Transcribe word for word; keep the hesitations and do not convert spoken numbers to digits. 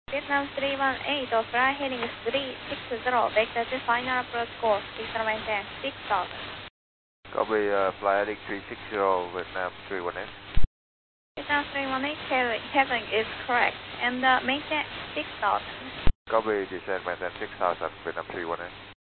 Vietnam three one eight, or fly heading is three six zero, vector to final approach course, please maintain six thousand. Copy, uh, fly heading three six zero, Vietnam three one eight. Vietnam three one eight, heading is correct, and uh, maintain six thousand. Copy, descend maintain six thousand, Vietnam three one eight.